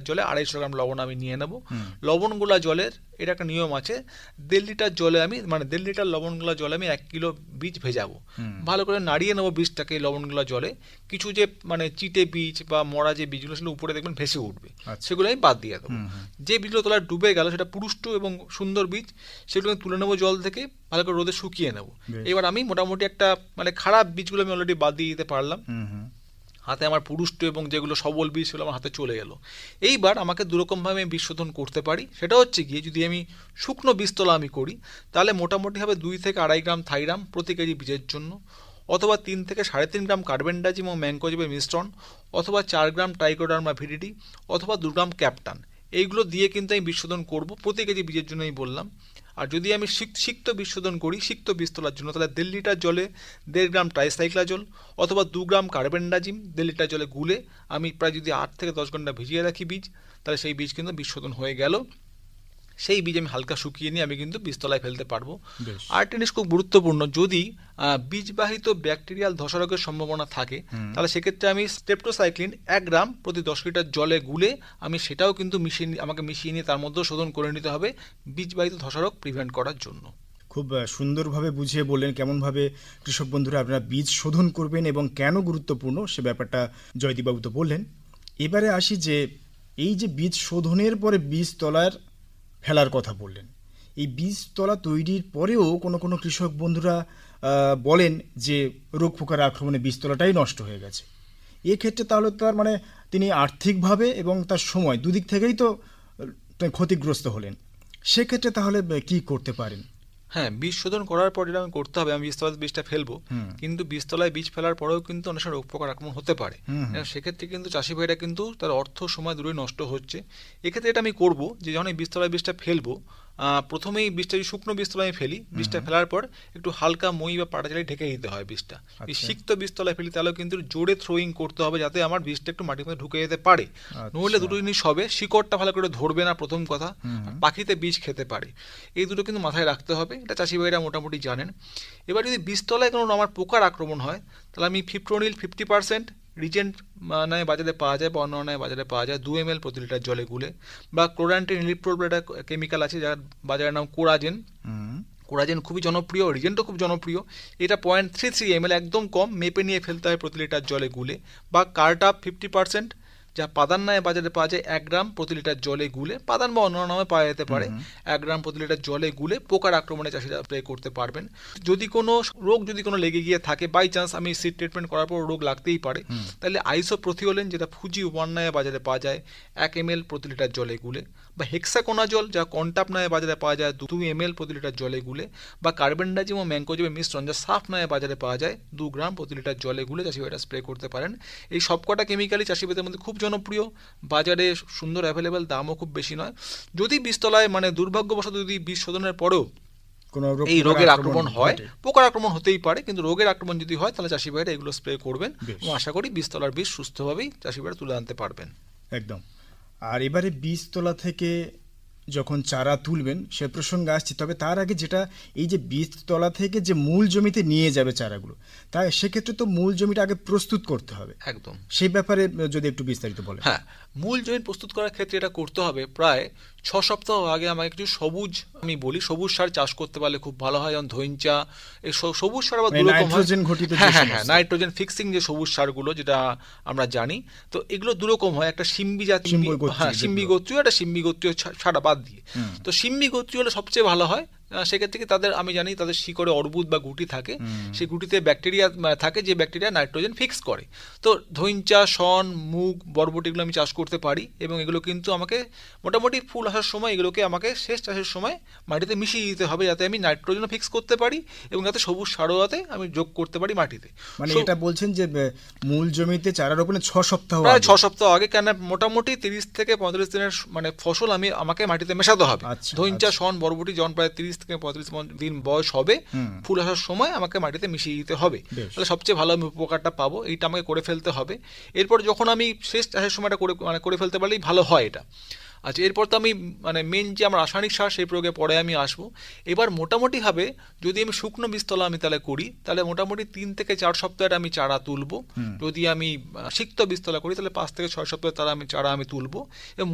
জলে 250 গ্রাম লবণ আমি নিয়ে নেব। লবণগুলা জলের এটা একটা নিয়ম আছে, 1.5 লিটার জলে আমি 1.5 লিটার লবণগুলা জলে আমি 1 কিলো বীজ ভেজাবো। ভালো করে নাড়িয়ে নেবো বীজটাকে লবণগুলা জলে। কিছু যে চিটে বীজ বা মরা যে বীজগুলো সেগুলো উপরে দেখবেন ভেসে উঠবে, সেগুলো আমি বাদ দিয়ে দেবো। যে বীজগুলো তলায় ডুবে গেল সেটা পুরুষ্ট এবং সুন্দর বীজ, সেগুলো আমি তুলে নেবো জল থেকে, ভালো করে রোদে শুকিয়ে নেবো। এবার আমি মোটামুটি একটা খারাপ বীজগুলো আমি অলরেডি বাদ দিয়ে দিতে পারলাম। হাতে আমার পুরুষ্ট এবং যেগুলো সবল বীজ সেগুলো আমার হাতে চলে গেল। এইবার আমাকে দুরকমভাবে আমি বীজ শোধন করতে পারি। সেটা হচ্ছে গিয়ে যদি আমি শুকনো বীজতলা আমি করি তাহলে মোটামুটি হবে 2 থেকে 2.5 গ্রাম থাইরাম প্রতি কেজি বীজের জন্য, অথবা 3 থেকে 3.5 গ্রাম কার্বেন্ডাজিম ও ম্যানকোজেবের মিশ্রণ, অথবা 4 গ্রাম ট্রাইকোডার্মা ভিরিডি, অথবা 2 গ্রাম ক্যাপটান। এইগুলো দিয়ে কিন্তু আমি বীজ শোধন করবো প্রতি কেজি বীজের জন্য আমি বললাম। আর যদি আমি সিক্ত বীজ শোধন করি সিক্ত বীজ তোলার জন্য, তাহলে 1.5 লিটার জলে 1.5 গ্রাম ট্রাইসাইক্লাজল অথবা 2 গ্রাম কার্বেন্ডাজিম 1.5 লিটার জলে গুলে আমি প্রায় যদি 8 থেকে 10 ঘন্টা ভিজিয়ে রাখি বীজ, তাহলে সেই বীজ কিন্তু বীজ শোধন হয়ে গেল। সেই বীজ আমি হালকা শুকিয়ে নিয়ে আমি কিন্তু বীজতলায় ফেলতে পারবো। আর একটা জিনিস খুব গুরুত্বপূর্ণ, যদি বীজবাহিত ব্যাকটেরিয়াল ধসা রোগের সম্ভাবনা থাকে তাহলে সেক্ষেত্রে আমি স্ট্রেপ্টোসাইক্লিন 1 গ্রাম প্রতি 10 লিটার জলে গুলে আমি সেটাও কিন্তু আমাকে মিশিয়ে নিয়ে তার মধ্যেও শোধন করে নিতে হবে বীজবাহিত ধসা রোগ প্রিভেন্ট করার জন্য। খুব সুন্দরভাবে বুঝিয়ে বললেন কেমনভাবে কৃষক বন্ধুরা আপনারা বীজ শোধন করবেন এবং কেন গুরুত্বপূর্ণ সে ব্যাপারটা জয়দীপবাবু তো বললেন। এবারে আসি যে এই যে বীজ শোধনের পরে বীজতলার ফেলার কথা বললেন, এই বীজতলা তৈরির পরেও কোনো কৃষক বন্ধুরা বলেন যে রোগ পোকার আক্রমণে বীজতলাটাই নষ্ট হয়ে গেছে। এক্ষেত্রে তাহলে তার তিনি আর্থিকভাবে এবং তার সময় দুদিক থেকেই তো ক্ষতিগ্রস্ত হলেন। সেক্ষেত্রে তাহলে কি করতে পারেন? হ্যাঁ, বীজ শোধন করার পর যেটা আমি করতে হবে, আমি বীজতলায় বীজটা ফেলবো, কিন্তু বীজতলায় বীজ ফেলার পরেও কিন্তু অনেক সময় রোগ পোকার আক্রমণ হতে পারে। সেক্ষেত্রে কিন্তু চাষি ভাইরা কিন্তু তার অর্থ সময় দূরে নষ্ট হচ্ছে। এক্ষেত্রে এটা আমি করবো যে যখন এই বীজতলায় বীজটা ফেলবো, প্রথমেই বীজটা যদি শুকনো বীজতলায় আমি ফেলি, বীজটা ফেলার পর একটু হালকা মই বা পাটা চালিয়ে ঢেকে দিতে হয় বীজটা। এই সিক্ত বীজতলায় ফেলি তাহলেও কিন্তু জোরে থ্রোয়িং করতে হবে যাতে আমার বীজটা একটু মাটির মধ্যে ঢুকে যেতে পারে। নইলে দুটো জিনিস হবে, শিকড়টা ভালো করে ধরবে না প্রথম কথা, পাখিতে বীজ খেতে পারে। এই দুটো কিন্তু মাথায় রাখতে হবে, এটা চাষি ভাইরা মোটামুটি জানেন। এবার যদি বীজতলায় কোনো আমার পোকার আক্রমণ হয় তাহলে আমি ফিপ্রোনিল 50% রিজেন্ট বাজারে পাওয়া যায় বা অন্য বাজারে পাওয়া যায় 2 ml প্রতি লিটার জলে গুলে, বা ক্লোরান্টিন ইলিপ্রোল একটা কেমিক্যাল আছে যার বাজারের নাম কোরাজেন। কোরাজেন খুবই জনপ্রিয়, রিজেন্টও খুব জনপ্রিয়। এটা 0.33 ml একদম কম, মেপে নিয়ে ফেলতে হয় প্রতি লিটার জলে গুলে। বা কার্টাপ 50% যা পাদান্নায় বাজারে পাওয়া যায় 1 গ্রাম প্রতি লিটার জলে গুলে, পাদান বা অন্য নামে পাওয়া যেতে পারে, 1 গ্রাম প্রতি লিটার জলে গুলে পোকার আক্রমণে চাষিরা স্প্রে করতে পারবেন। যদি কোনো রোগ লেগে গিয়ে থাকে, বাই চান্স আমি সিড ট্রিটমেন্ট করার পর রোগ লাগতেই পারে, তাহলে আইসোপ্রোথিওলিন যেটা ফুজি ওয়ান্নায় বাজারে পাওয়া যায় 1 ml প্রতি লিটার জলে গুলে, বা হেক্সাকোনাজল যা কন্টাপ নামে বাজারে পাওয়া যায় 2 ml প্রতি লিটার জলে গুলে, বা কার্বেন্ডাজিম ও ম্যানকোজেবের মিশ্রণ যা সাফ নামে বাজারে পাওয়া যায় 2 গ্রাম প্রতি লিটার জলে গুলে চাষিরা স্প্রে করতে পারেন। এই সবকটা কেমিক্যালই চাষিদের মধ্যে খুব জনপ্রিয়, বাজারে সুন্দর অ্যাভেলেবেল, দামও খুব বেশি নয়। যদি বীজতলায় দুর্ভাগ্যবশত যদি বীজ শোধনের পরেও এই রোগের আক্রমণ হয়, পোকার আক্রমণ হতেই পারে, কিন্তু রোগের আক্রমণ যদি হয় তাহলে চাষি ভাইরা এগুলো স্প্রে করবেন এবং আশা করি বীজতলার বীজ সুস্থভাবেই চাষি ভাইরা তুলে আনতে পারবেন। একদম। আর এবারে বীজতলা থেকে যখন চারা তুলবেন সে প্রসঙ্গে আসছি, তবে তার আগে যেটা এই যে বীজতলা থেকে যে মূল জমিতে নিয়ে যাবে চারাগুলো, তাই সেক্ষেত্রে তো মূল জমিটা আগে প্রস্তুত করতে হবে। একদম, সেই ব্যাপারে যদি একটু বিস্তারিত বলেন। হ্যাঁ, মূল জমি প্রস্তুত করার ক্ষেত্রে এটা করতে হবে প্রায় 6 সপ্তাহ আগে আমাকে কিছু সবুজ, আমি বলি সবুজ সার চাষ করতে পারলে খুব ভালো হয়। যেমন ধইঞ্চা, এই সবুজ সার আবার নাইট্রোজেন ঘটিত, হ্যাঁ নাইট্রোজেন ফিক্সিং যে সবুজ সারগুলো যেটা আমরা জানি, তো এগুলো দুরকম হয়, একটা সিম্বি জাতীয়, হ্যাঁ সিম্বি গোত্রীয়, একটা সিম্বি গোত্রীয় সারা বাদ দিয়ে। তো সিম্বি গোত্রীয় হলে সবচেয়ে ভালো হয়। সেক্ষেত্রে তাদের আমি জানি তাদের শিকড়ে অর্বুদ বা গুটি থাকে, সেই গুটিতে ব্যাকটেরিয়া থাকে যে ব্যাকটেরিয়া নাইট্রোজেন ফিক্স করে। তো ধইঞ্চা, শন, মুগ, বরবটি এগুলো আমি চাষ করতে পারি এবং এগুলো কিন্তু আমাকে মোটামুটি ফুল আসার সময় এগুলোকে আমাকে শেষ চাষের সময় মাটিতে মিশিয়ে দিতে হবে যাতে আমি নাইট্রোজেনও ফিক্স করতে পারি এবং যাতে সবুজ সারও যাতে আমি যোগ করতে পারি মাটিতে। এটা বলছেন যে মূল জমিতে চারা রোপণের 6 সপ্তাহ প্রায় 6 সপ্তাহ আগে, কেন মোটামুটি 30 থেকে 35 দিনের ফসল আমাকে মাটিতে মেশাতে হবে। ধইঞ্চা, শন, বরবটি যখন প্রায় 30 থেকে 35 দিন বয়স হবে, ফুল আসার সময় আমাকে মাটিতে মিশিয়ে দিতে হবে, তাহলে সবচেয়ে ভালো আমি উপকারটা পাবো। এইটা আমাকে করে ফেলতে হবে। এরপর যখন আমি শেষ চাষের সময়টা করে ফেলতে পারলেই ভালো হয় এটা। আচ্ছা, এরপর তো আমি মেন যে আমার রাসায়নিক সার সেই প্রয়োগে পরে আমি আসবো। এবার মোটামুটিভাবে যদি আমি শুকনো বীজতলা আমি তাহলে করি, তাহলে মোটামুটি 3 থেকে 4 সপ্তাহে আমি চারা তুলবো। যদি আমি সিক্ত বীজতলা করি তাহলে 5 থেকে 6 সপ্তাহে চারা আমি তুলবো। এবং